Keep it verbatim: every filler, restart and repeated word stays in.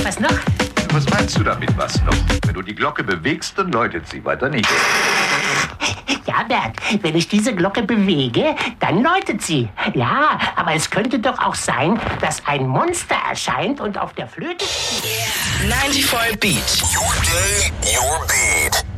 Was noch? Was meinst du damit, was noch? Wenn du die Glocke bewegst, dann läutet sie, weiter nicht. Ja, Bert, wenn ich diese Glocke bewege, dann läutet sie. Ja, aber es könnte doch auch sein, dass ein Monster erscheint und auf der Flöte... Yeah. ninety-four Beat. Your day, your beat.